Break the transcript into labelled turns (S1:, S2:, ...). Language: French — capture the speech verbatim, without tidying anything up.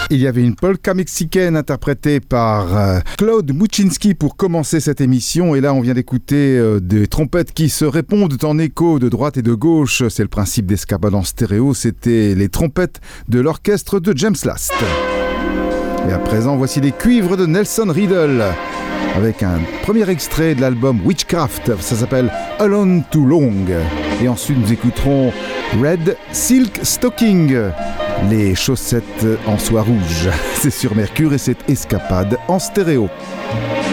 S1: Il y avait une polka mexicaine interprétée par euh, Claude Muczynski pour commencer cette émission. Et là, on vient d'écouter euh, des trompettes qui se répondent en écho de droite et de gauche. C'est le principe d'Escapade en stéréo. C'était les trompettes de l'orchestre de James Last. Et à présent, voici les cuivres de Nelson Riddle avec un premier extrait de l'album Witchcraft. Ça s'appelle Alone Too Long. Et ensuite, nous écouterons Red Silk Stocking, les chaussettes en soie rouge. C'est sur Mercure et c'est Escapade en stéréo.